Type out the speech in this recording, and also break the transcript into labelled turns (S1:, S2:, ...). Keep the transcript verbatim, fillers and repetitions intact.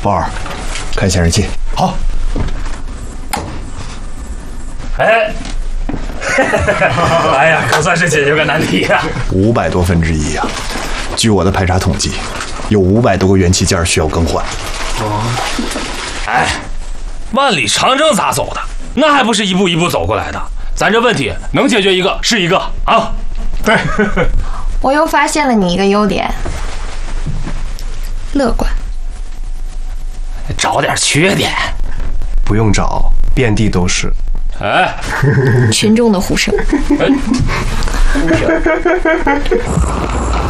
S1: 宝儿，看显示器。
S2: 好。
S3: 哎，哎呀，可算是解决个难题啊！
S1: 五百多分之一呀！据我的排查统计，有五百多个元器件需要更换。
S3: 哦，哎，万里长征咋走的？那还不是一步一步走过来的？咱这问题能解决一个是一个啊！
S2: 对，
S4: 我又发现了你一个优点，乐观。
S3: 找点缺点，
S2: 不用找，遍地都是。
S3: 哎，
S4: 群众的呼声。
S3: 哎